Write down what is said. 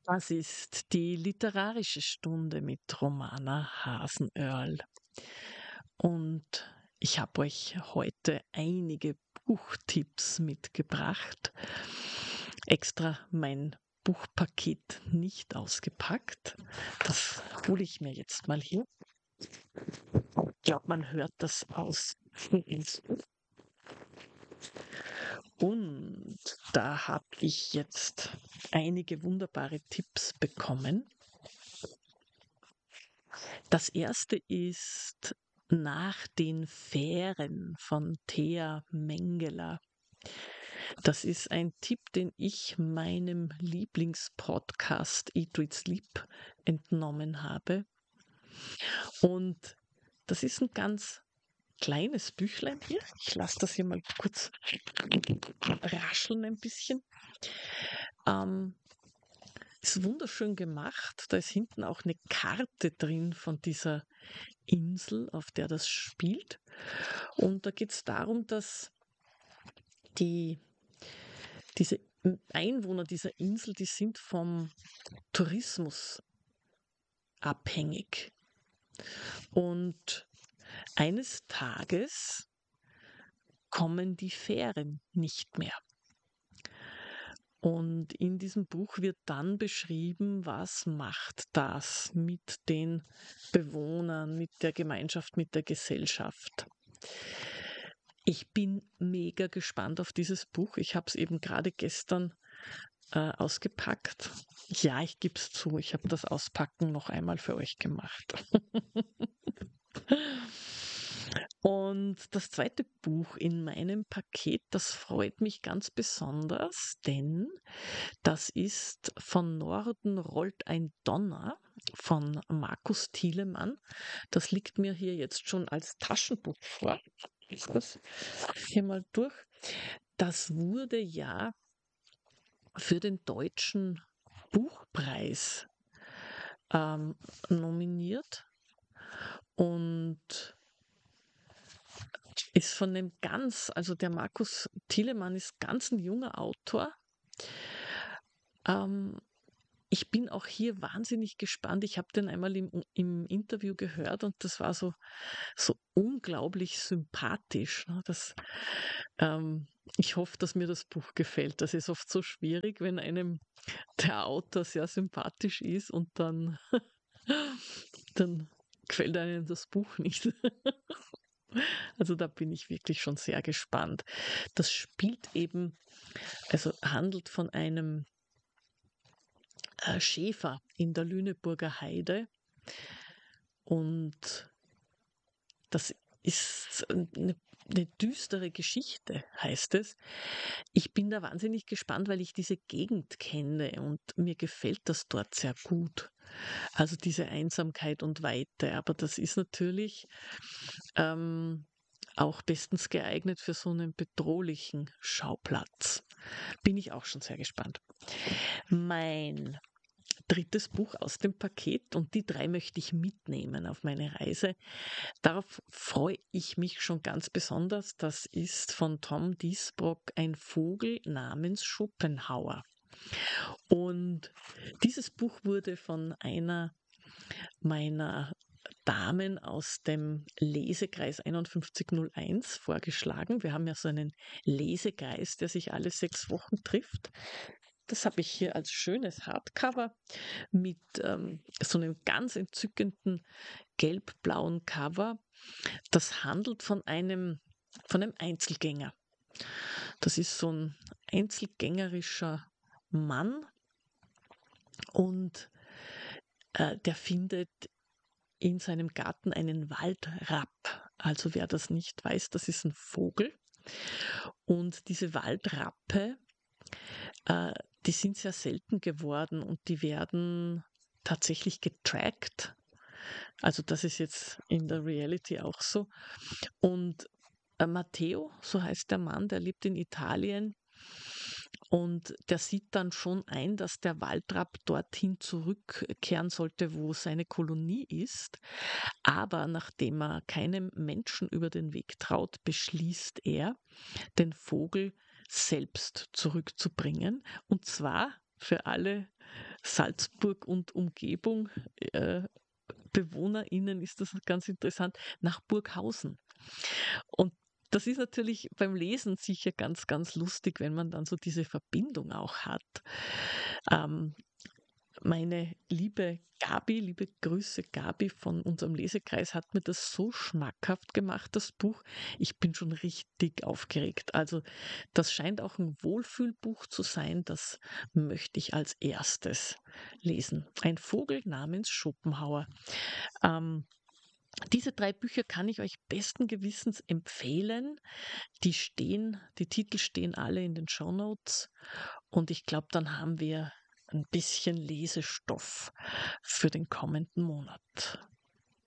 Das ist die literarische Stunde mit Romana Hasenöhrl. Und ich habe euch heute einige Buchtipps mitgebracht. Extra mein Buchpaket nicht ausgepackt. Das hole ich mir jetzt mal hier. Ich glaube, man hört das aus. Und da habe ich jetzt einige wunderbare Tipps bekommen. Das erste ist Nach den Fähren von Thea Mengeler. Das ist ein Tipp, den ich meinem Lieblingspodcast Eat, Read, Sleep entnommen habe. Und das ist ein ganz kleines Büchlein hier. Ich lasse das hier mal kurz rascheln ein bisschen. Ist wunderschön gemacht. Da ist hinten auch eine Karte drin von dieser Insel, auf der das spielt. Und da geht es darum, dass diese Einwohner dieser Insel, die sind vom Tourismus abhängig. Und eines Tages kommen die Fähren nicht mehr. Und in diesem Buch wird dann beschrieben, was macht das mit den Bewohnern, mit der Gemeinschaft, mit der Gesellschaft. Ich bin mega gespannt auf dieses Buch. Ich habe es eben gerade gestern ausgepackt. Ja, ich gebe es zu, ich habe das Auspacken noch einmal für euch gemacht. Und das zweite Buch in meinem Paket, das freut mich ganz besonders, denn das ist Von Norden rollt ein Donner von Markus Thielemann. Das liegt mir hier jetzt schon als Taschenbuch vor. Ich das hier mal durch. Das wurde ja für den Deutschen Buchpreis nominiert und ist von dem also der Markus Thielemann ist ganz ein junger Autor. Ähm, Ich bin auch hier wahnsinnig gespannt. Ich habe den einmal im Interview gehört und das war so unglaublich sympathisch. Ne? Ich hoffe, dass mir das Buch gefällt. Das ist oft so schwierig, wenn einem der Autor sehr sympathisch ist und dann gefällt einem das Buch nicht. Also da bin ich wirklich schon sehr gespannt. Das spielt eben, also handelt von einem Schäfer in der Lüneburger Heide und das ist eine düstere Geschichte, heißt es. Ich bin da wahnsinnig gespannt, weil ich diese Gegend kenne und mir gefällt das dort sehr gut. Also diese Einsamkeit und Weite. Aber das ist natürlich ähm, auch bestens geeignet für so einen bedrohlichen Schauplatz. Bin ich auch schon sehr gespannt. Mein drittes Buch aus dem Paket und die drei möchte ich mitnehmen auf meine Reise. Darauf freue ich mich schon ganz besonders. Das ist von Tom Diesbrock Ein Vogel namens Schopenhauer. Und dieses Buch wurde von einer meiner Damen aus dem Lesekreis 5101 vorgeschlagen. Wir haben ja so einen Lesekreis, der sich alle 6 Wochen trifft. Das habe ich hier als schönes Hardcover mit so einem ganz entzückenden gelb-blauen Cover. Das handelt von einem Einzelgänger. Das ist so ein einzelgängerischer Mann und der findet in seinem Garten einen Waldrapp. Also wer das nicht weiß, das ist ein Vogel. Und diese Waldrappe, äh, die sind sehr selten geworden und die werden tatsächlich getrackt. Also das ist jetzt in der Reality auch so. Und Matteo, so heißt der Mann, der lebt in Italien und der sieht dann schon ein, dass der Waldrapp dorthin zurückkehren sollte, wo seine Kolonie ist. Aber nachdem er keinem Menschen über den Weg traut, beschließt er, den Vogel selbst zurückzubringen. Und zwar für alle Salzburg und Umgebung BewohnerInnen ist das ganz interessant, nach Burghausen. Und das ist natürlich beim Lesen sicher ganz, ganz lustig, wenn man dann so diese Verbindung auch hat. Ähm, Meine liebe Gabi, liebe Grüße Gabi von unserem Lesekreis, hat mir das so schmackhaft gemacht, das Buch. Ich bin schon richtig aufgeregt. Also das scheint auch ein Wohlfühlbuch zu sein. Das möchte ich als erstes lesen. Ein Vogel namens Schopenhauer. Ähm, Diese 3 Bücher kann ich euch besten Gewissens empfehlen. Die Titel stehen alle in den Shownotes und ich glaube, dann haben wir ein bisschen Lesestoff für den kommenden Monat.